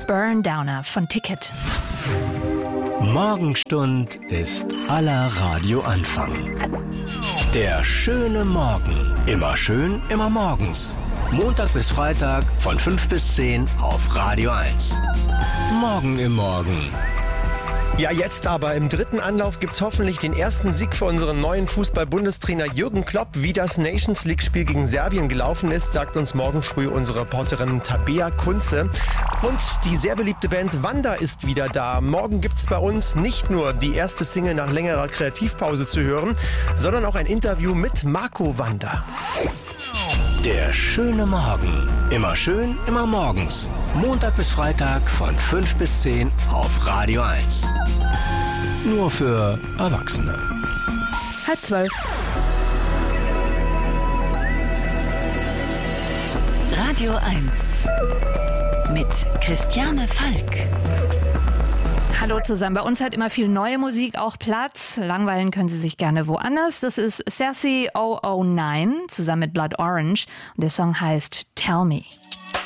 Burndowner von Ticket. Morgenstund ist aller Radioanfang. Der schöne Morgen. Immer schön, immer morgens. Montag bis Freitag von 5 bis 10 auf Radio 1. Morgen im Morgen. Ja, jetzt aber im dritten Anlauf gibt's hoffentlich den ersten Sieg für unseren neuen Fußball-Bundestrainer Jürgen Klopp. Wie das Nations-League-Spiel gegen Serbien gelaufen ist, sagt uns morgen früh unsere Reporterin Tabea Kunze. Und die sehr beliebte Band Wanda ist wieder da. Morgen gibt's bei uns nicht nur die erste Single nach längerer Kreativpause zu hören, sondern auch ein Interview mit Marco Wanda. Der schöne Morgen. Immer schön, immer morgens. Montag bis Freitag von 5 bis 10 auf Radio 1. Nur für Erwachsene. 11:30. Radio 1 mit Christiane Falk. Hallo zusammen. Bei uns hat immer viel neue Musik auch Platz. Langweilen können Sie sich gerne woanders. Das ist Cersei 009 zusammen mit Blood Orange. Und der Song heißt Tell Me.